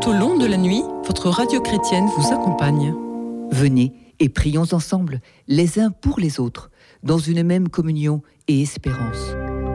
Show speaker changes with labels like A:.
A: Tout au long de la nuit, votre radio chrétienne vous accompagne.
B: Venez et prions ensemble, les uns pour les autres, dans une même communion et espérance.